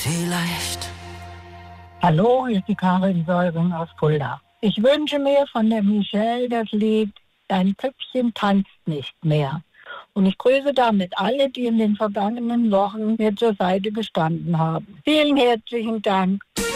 vielleicht. Hallo, hier ist die Karin Säuring aus Fulda. Ich wünsche mir von der Michelle das Lied Dein Püppchen tanzt nicht mehr. Und ich grüße damit alle, die in den vergangenen Wochen mir zur Seite gestanden haben. Vielen herzlichen Dank.